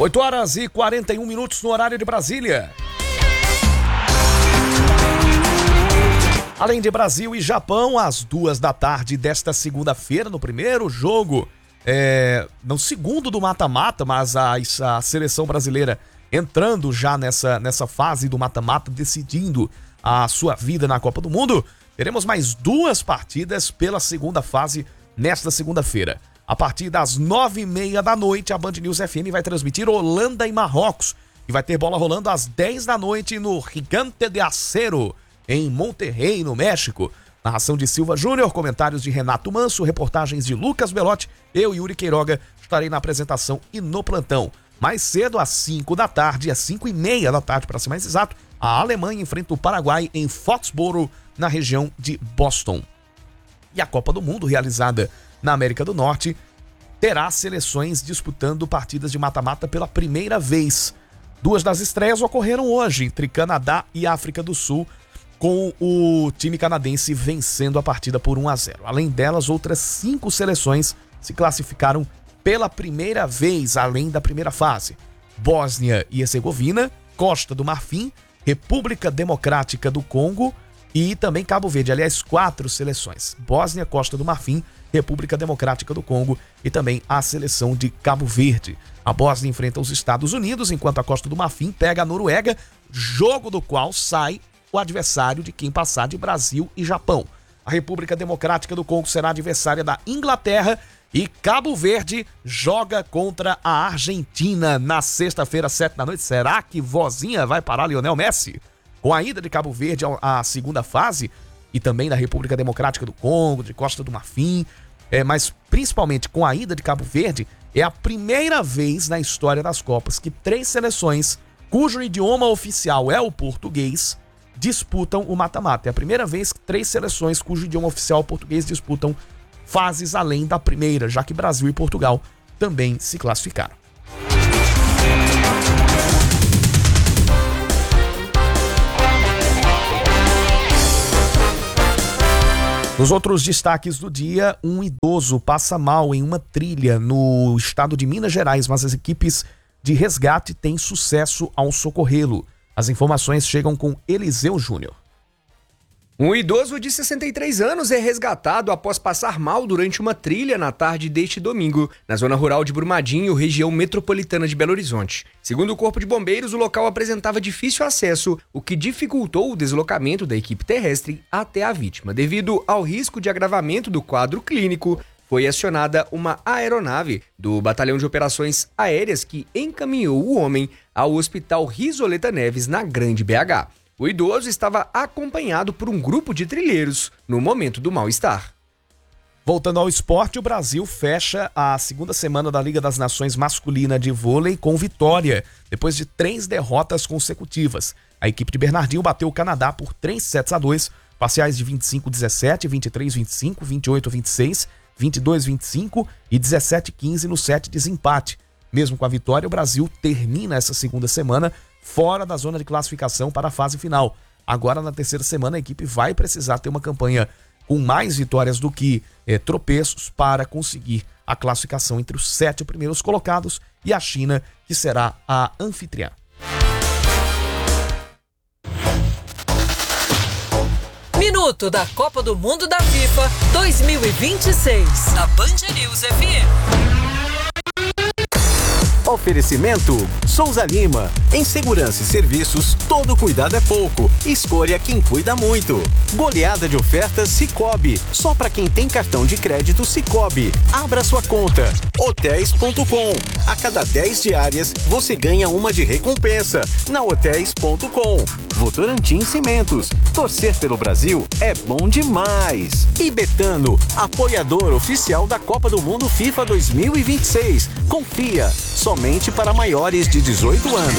8h41 no horário de Brasília. Além de Brasil e Japão, às 14h desta segunda-feira, no primeiro jogo, no segundo do mata-mata, mas a seleção brasileira entrando já nessa fase do mata-mata, decidindo a sua vida na Copa do Mundo, teremos mais 2 partidas pela segunda fase nesta segunda-feira. A partir das 9h30 da noite, a Band News FM vai transmitir Holanda e Marrocos, e vai ter bola rolando às 10 da noite no Gigante de Acero, em Monterrey, no México. Narração de Silva Júnior, comentários de Renato Manso, reportagens de Lucas Belotti, eu, Yuri Queiroga, estarei na apresentação e no plantão. Mais cedo, às 5 da tarde, às 5h30 da tarde, para ser mais exato, a Alemanha enfrenta o Paraguai em Foxborough, na região de Boston. E a Copa do Mundo, realizada na América do Norte, terá seleções disputando partidas de mata-mata pela primeira vez. 2 das estreias ocorreram hoje, entre Canadá e África do Sul, com o time canadense vencendo a partida por 1-0. Além delas, outras 5 seleções se classificaram pela primeira vez, além da primeira fase. Bósnia e Hercegovina, Costa do Marfim, República Democrática do Congo e também Cabo Verde. Aliás, 4 seleções. Bósnia, Costa do Marfim, República Democrática do Congo e também a seleção de Cabo Verde. A Bósnia enfrenta os Estados Unidos, enquanto a Costa do Marfim pega a Noruega, jogo do qual sai o adversário de quem passar de Brasil e Japão. A República Democrática do Congo será adversária da Inglaterra e Cabo Verde joga contra a Argentina na sexta-feira, 7 da noite. Será que vozinha vai parar Lionel Messi? Com a ida de Cabo Verde à segunda fase e também da República Democrática do Congo, de Costa do Marfim, mas principalmente com a ida de Cabo Verde, é a primeira vez na história das Copas que 3 seleções cujo idioma oficial é o português disputam o mata-mata. É a primeira vez que 3 seleções cujo idioma oficial é o português disputam fases além da primeira, já que Brasil e Portugal também se classificaram. Nos outros destaques do dia, um idoso passa mal em uma trilha no estado de Minas Gerais, mas as equipes de resgate têm sucesso ao socorrê-lo. As informações chegam com Eliseu Júnior. Um idoso de 63 anos é resgatado após passar mal durante uma trilha na tarde deste domingo, na zona rural de Brumadinho, região metropolitana de Belo Horizonte. Segundo o Corpo de Bombeiros, o local apresentava difícil acesso, o que dificultou o deslocamento da equipe terrestre até a vítima. Devido ao risco de agravamento do quadro clínico, foi acionada uma aeronave do Batalhão de Operações Aéreas que encaminhou o homem ao Hospital Risoleta Neves, na Grande BH. O idoso estava acompanhado por um grupo de trilheiros no momento do mal-estar. Voltando ao esporte, o Brasil fecha a segunda semana da Liga das Nações Masculina de Vôlei com vitória, depois de 3 derrotas consecutivas. A equipe de Bernardinho bateu o Canadá por 3-2, parciais de 25-17, 23-25, 28-26, 22-25 e 17-15 no set de desempate. Mesmo com a vitória, o Brasil termina essa segunda semana fora da zona de classificação para a fase final. Agora, na terceira semana, a equipe vai precisar ter uma campanha com mais vitórias do que tropeços para conseguir a classificação entre os 7 primeiros colocados e a China, que será a anfitriã. Minuto da Copa do Mundo da FIFA 2026, na Band News FM. Oferecimento Souza Lima. Em segurança e serviços, todo cuidado é pouco. Escolha quem cuida muito. Goleada de ofertas Sicoob. Só para quem tem cartão de crédito Sicoob. Abra sua conta. Hotéis.com. A cada 10 diárias, você ganha uma de recompensa. Na Hotéis.com. Votorantim Cimentos. Torcer pelo Brasil é bom demais. E Betano, apoiador oficial da Copa do Mundo FIFA 2026. Confia. Somente para maiores de 18 anos.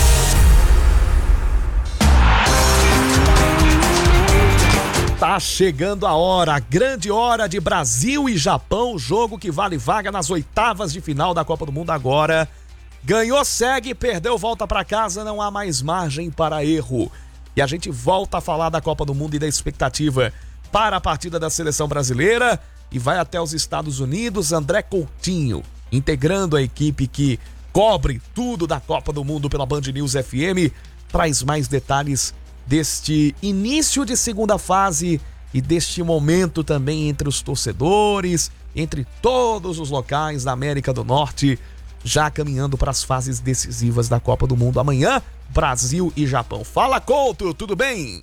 Tá chegando a hora, a grande hora de Brasil e Japão, jogo que vale vaga nas oitavas de final da Copa do Mundo agora. Ganhou, segue, perdeu, volta para casa, não há mais margem para erro. E a gente volta a falar da Copa do Mundo e da expectativa para a partida da seleção brasileira e vai até os Estados Unidos. André Coutinho, integrando a equipe que cobre tudo da Copa do Mundo pela Band News FM, traz mais detalhes deste início de segunda fase e deste momento também entre os torcedores, entre todos os locais da América do Norte, já caminhando para as fases decisivas da Copa do Mundo. Amanhã, Brasil e Japão. Fala, Couto, tudo bem?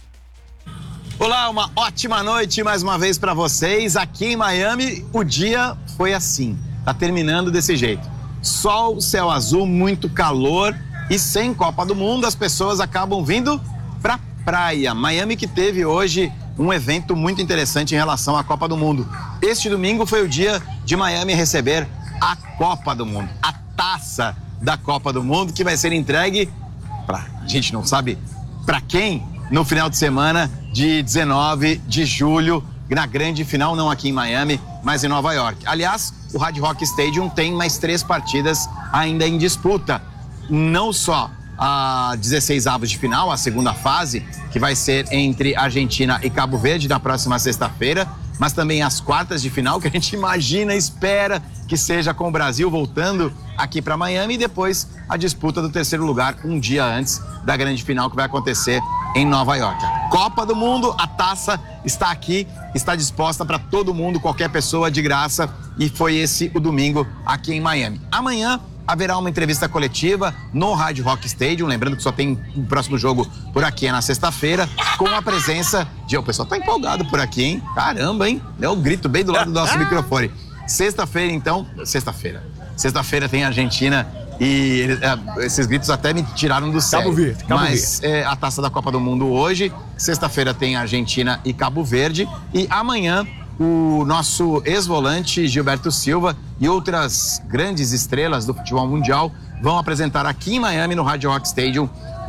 Olá, uma ótima noite mais uma vez para vocês. Aqui em Miami, o dia foi assim, tá terminando desse jeito. Sol, céu azul, muito calor e sem Copa do Mundo, as pessoas acabam vindo pra praia. Miami que teve hoje um evento muito interessante em relação à Copa do Mundo. Este domingo foi o dia de Miami receber a Copa do Mundo, a taça da Copa do Mundo, que vai ser entregue pra, a gente não sabe pra quem, no final de semana de 19 de julho, na grande final, não aqui em Miami, mas em Nova York. Aliás, o Hard Rock Stadium tem mais 3 partidas ainda em disputa. Não só a 16avos de final, a segunda fase, que vai ser entre Argentina e Cabo Verde na próxima sexta-feira, mas também as quartas de final, que a gente imagina, espera que seja com o Brasil voltando aqui para Miami, e depois a disputa do terceiro lugar um dia antes da grande final que vai acontecer em Nova York. A Copa do Mundo, a taça está aqui, está disposta para todo mundo, qualquer pessoa, de graça, e foi esse o domingo aqui em Miami. Amanhã haverá uma entrevista coletiva no Hard Rock Stadium, lembrando que só tem o próximo jogo por aqui, é na sexta-feira, com a presença de... O pessoal tá empolgado por aqui, hein? Caramba, hein? Deu um grito bem do lado do nosso microfone. Sexta-feira, então... Sexta-feira tem Argentina e esses gritos até me tiraram do sério. Cabo Verde. Mas a taça da Copa do Mundo hoje, sexta-feira tem Argentina e Cabo Verde, e amanhã o nosso ex-volante Gilberto Silva e outras grandes estrelas do futebol mundial vão apresentar aqui em Miami, no Hard Rock Stadium,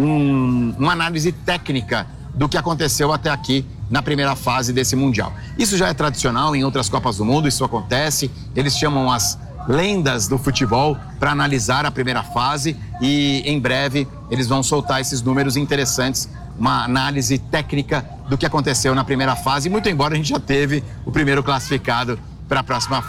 uma análise técnica do que aconteceu até aqui na primeira fase desse Mundial. Isso já é tradicional em outras Copas do Mundo, isso acontece, eles chamam as lendas do futebol para analisar a primeira fase e em breve eles vão soltar esses números interessantes, uma análise técnica do que aconteceu na primeira fase, muito embora a gente já teve o primeiro classificado para a próxima fase.